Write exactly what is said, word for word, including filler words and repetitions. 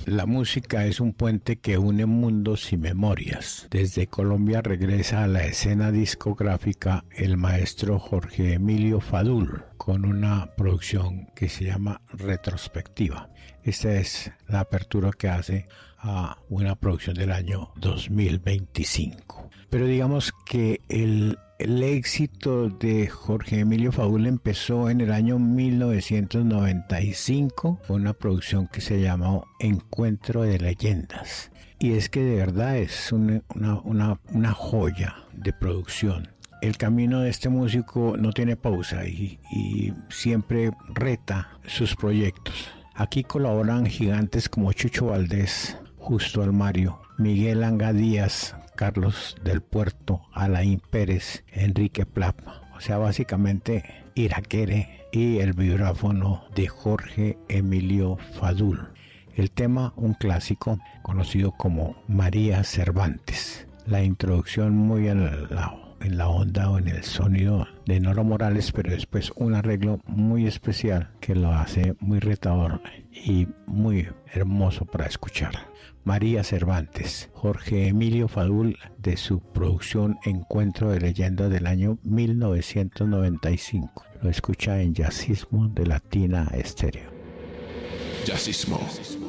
La música es un puente que une mundos y memorias. Desde Colombia regresa a la escena discográfica el maestro Jorge Emilio Fadul con una producción que se llama Retrospectiva. Esta es la apertura que hace a una producción del año dos mil veinticinco. Pero digamos que el El éxito de Jorge Emilio Fadul empezó en el año mil novecientos noventa y cinco con una producción que se llamó Encuentro de Leyendas. Y es que de verdad es una, una, una, una joya de producción. El camino de este músico no tiene pausa y, y siempre reta sus proyectos. Aquí colaboran gigantes como Chucho Valdés, Justo Almario, Miguel Anga Díaz, Carlos del Puerto, Alain Pérez, Enrique Plapa. O sea, básicamente Iraquere y el vibráfono de Jorge Emilio Fadul. El tema, un clásico conocido como María Cervantes. La introducción muy en la, en la onda o en el sonido de Nora Morales, pero después un arreglo muy especial que lo hace muy retador y muy hermoso para escuchar. María Cervantes, Jorge Emilio Fadul, de su producción Encuentro de Leyendas del año mil novecientos noventa y cinco. Lo escucha en Jazzismo de Latina Estéreo. Jazzismo.